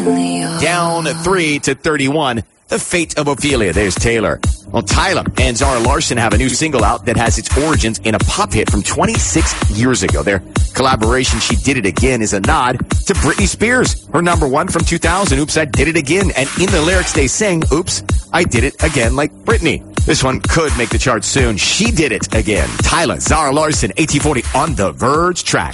Down 3 to 31. The Fate of Ophelia. There's Taylor. Well, Tyla and Zara Larsson have a new single out that has its origins in a pop hit from 26 years ago. Their collaboration, She Did It Again, is a nod to Britney Spears, her #1 from 2000, Oops, I Did It Again. And in the lyrics, they sing, Oops, I Did It Again, like Britney. This one could make the charts soon. She Did It Again. Tyla, Zara Larsson, AT40 on The Verge track.